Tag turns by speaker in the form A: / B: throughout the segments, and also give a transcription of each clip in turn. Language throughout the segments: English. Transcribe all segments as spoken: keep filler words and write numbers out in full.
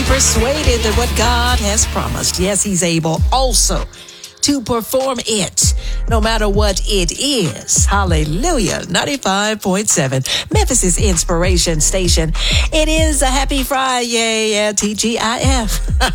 A: persuaded that what God has promised, yes, he's able also to perform it, no matter what it is. Hallelujah. ninety-five point seven, Memphis' inspiration station. It is a happy Friday at T G I F.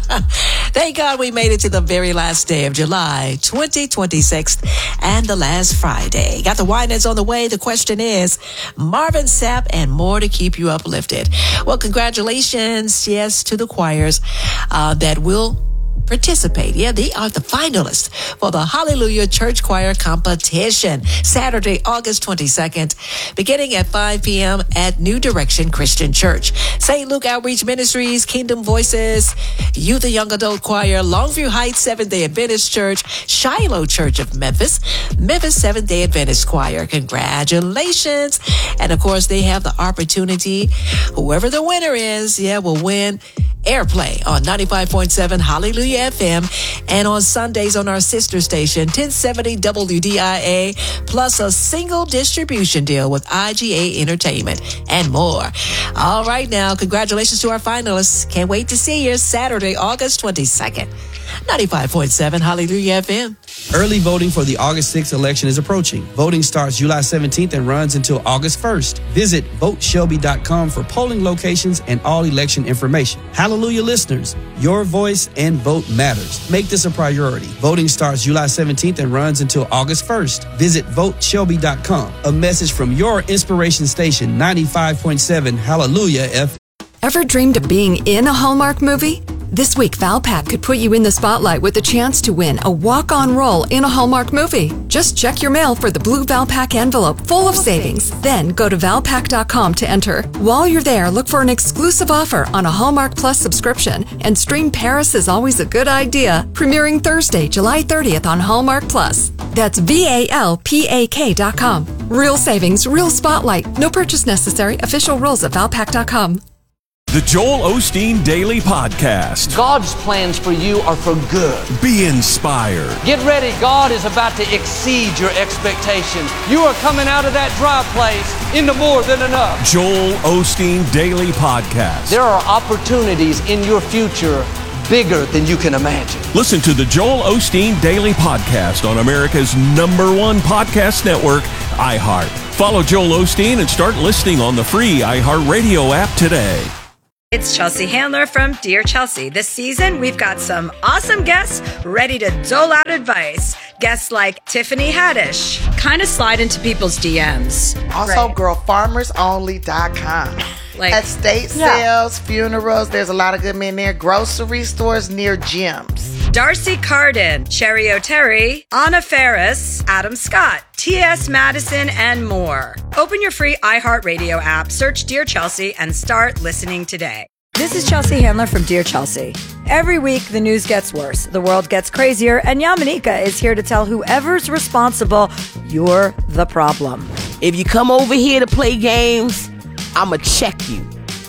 A: Thank God we made it to the very last day of July twenty twenty-six and the last Friday. Got the Winans on the way. The question is Marvin Sapp and more to keep you uplifted. Well, congratulations, yes, to the choirs uh, that will participate. Yeah, they are the finalists for the Hallelujah Church Choir Competition, Saturday, August twenty-second, beginning at five p.m. at New Direction Christian Church. Saint Luke Outreach Ministries, Kingdom Voices, Youth and Young Adult Choir, Longview Heights Seventh-day Adventist Church, Shiloh Church of Memphis, Memphis Seventh-day Adventist Choir. Congratulations. And of course, they have the opportunity, whoever the winner is, yeah, will win airplay on ninety-five point seven Hallelujah F M and on Sundays on our sister station ten seventy W D I A, plus a single distribution deal with I G A Entertainment and more. All right, now, congratulations to our finalists. Can't wait to see you Saturday, August twenty-second. ninety-five point seven Hallelujah F M.
B: Early voting for the August sixth election is approaching. Voting starts July seventeenth and runs until August first. Visit vote shelby dot com for polling locations and all election information. Hallelujah listeners, your voice and vote matters. Make this a priority. Voting starts July seventeenth and runs until August first. Visit vote shelby dot com. A message from your inspiration station, ninety-five point seven Hallelujah F M.
C: Ever dreamed of being in a Hallmark movie? This week, Valpak could put you in the spotlight with a chance to win a walk-on role in a Hallmark movie. Just check your mail for the blue Valpak envelope full of savings. Then go to valpak dot com to enter. While you're there, look for an exclusive offer on a Hallmark Plus subscription and stream Paris is Always a Good Idea, premiering Thursday, July thirtieth on Hallmark Plus. That's V A L P A K dot com. Real savings, real spotlight. No purchase necessary. Official rules at valpak dot com.
D: The Joel Osteen Daily Podcast.
E: God's plans for you are for good.
D: Be inspired.
E: Get ready. God is about to exceed your expectations. You are coming out of that dry place into more than enough.
D: Joel Osteen Daily Podcast.
E: There are opportunities in your future bigger than you can imagine.
D: Listen to the Joel Osteen Daily Podcast on America's number one podcast network, iHeart. Follow Joel Osteen and start listening on the free iHeartRadio app today.
F: It's Chelsea Handler from Dear Chelsea. This season, we've got some awesome guests ready to dole out advice. Guests like Tiffany Haddish. Kind of slide into people's D Ms.
G: Also, right. girl farmers only dot com. Like, estate yeah. sales, funerals, there's a lot of good men there. Grocery stores near gyms.
F: Darcy Carden, Cherry O'Terry, Anna Ferris, Adam Scott, T S Madison, and more. Open your free iHeartRadio app, search Dear Chelsea, and start listening today. This is Chelsea Handler from Dear Chelsea. Every week, the news gets worse, the world gets crazier, and Yamanika is here to tell whoever's responsible, you're the problem.
H: If you come over here to play games, I'ma check you,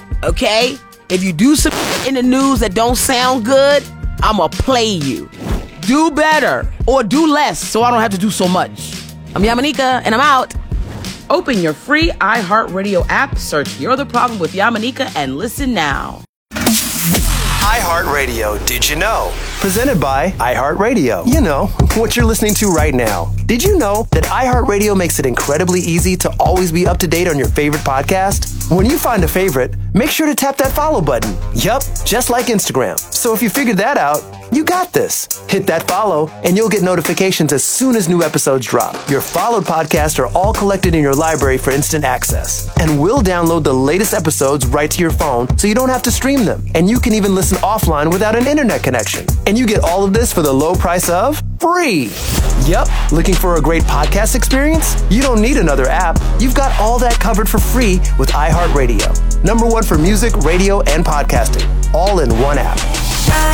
H: okay? If you do some in the news that don't sound good, I'ma play you. Do better or do less so I don't have to do so much. I'm Yamanika and I'm out. Open your free iHeartRadio app, search You're the Problem with Yamanika, and listen now.
I: iHeartRadio, did you know? Presented by iHeartRadio. You know, what you're listening to right now. Did you know that iHeartRadio makes it incredibly easy to always be up to date on your favorite podcast? When you find a favorite, make sure to tap that follow button. Yup, just like Instagram. So if you figured that out, you got this. Hit that follow, and you'll get notifications as soon as new episodes drop. Your followed podcasts are all collected in your library for instant access. And we'll download the latest episodes right to your phone so you don't have to stream them. And you can even listen offline without an internet connection. And you get all of this for the low price of free. Yep, looking for a great podcast experience? You don't need another app. You've got all that covered for free with iHeartRadio. Number one for music, radio, and podcasting. All in one app.